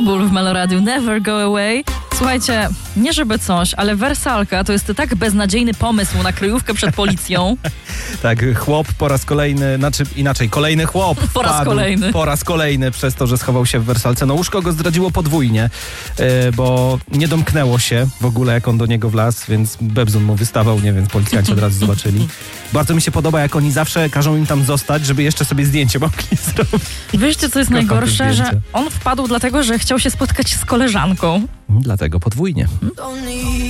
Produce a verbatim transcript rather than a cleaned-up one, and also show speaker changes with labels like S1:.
S1: Pitbull w Meloradiu, Never Go Away. Słuchajcie, nie żeby coś, ale wersalka to jest tak beznadziejny pomysł na kryjówkę przed policją.
S2: Tak, chłop po raz kolejny, znaczy inaczej, kolejny chłop
S1: Po raz
S2: padł
S1: kolejny.
S2: Po raz kolejny przez to, że schował się w wersalce. No łóżko go zdradziło podwójnie, yy, bo nie domknęło się w ogóle, jak on do niego wlazł, więc bebzun mu wystawał, nie wiem, policjanci od razu zobaczyli. Bardzo mi się podoba, jak oni zawsze każą im tam zostać, żeby jeszcze sobie zdjęcie mogli zrobić.
S1: Wiecie, co jest
S2: Kocham te
S1: najgorsze, że
S2: zdjęcia.
S1: on wpadł dlatego, że chciał się spotkać z koleżanką.
S2: Dlatego podwójnie.